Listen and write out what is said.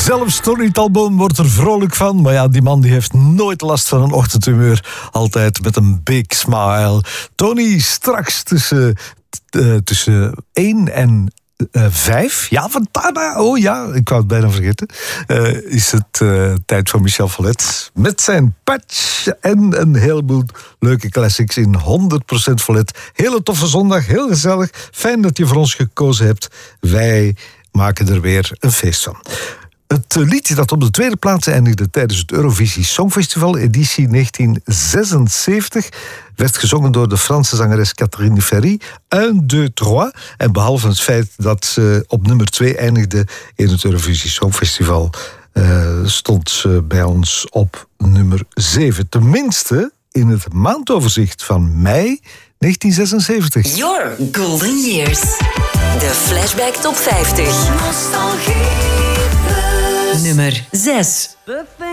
Zelfs Tony Talbot wordt er vrolijk van. Maar ja, die man die heeft nooit last van een ochtendhumeur. Altijd met een big smile. Tony, straks tussen 1 en 5. Ja, van Tana. Oh ja, ik wou het bijna vergeten. Is het tijd voor Michel Follet. Met zijn patch en een heleboel leuke classics in 100% Follet. Hele toffe zondag, heel gezellig. Fijn dat je voor ons gekozen hebt. Wij maken er weer een feest van. Het liedje dat op de tweede plaats eindigde tijdens het Eurovisie Songfestival, editie 1976, werd gezongen door de Franse zangeres Catherine Ferry. 1, 2, 3. En behalve het feit dat ze op nummer 2 eindigde in het Eurovisie Songfestival, stond ze bij ons op nummer 7. Tenminste in het maandoverzicht van mei 1976. Your Golden Years. De Flashback Top 50. Nostalgie. Nummer 6.